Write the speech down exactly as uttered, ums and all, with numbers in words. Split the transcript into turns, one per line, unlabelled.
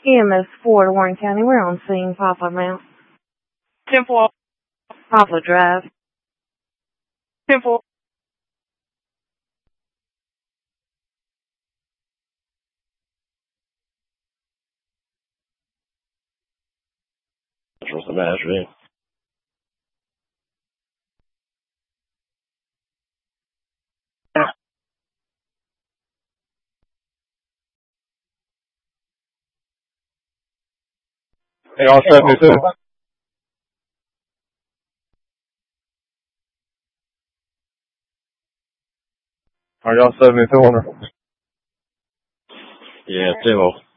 E M S four, Warren County. We're on scene. Papa Mount.
Temple.
Papa Drive.
Temple.
What's the matter, man?
Hey, all seventy-two. Are y'all seventy-two on her?
Yeah, Timo.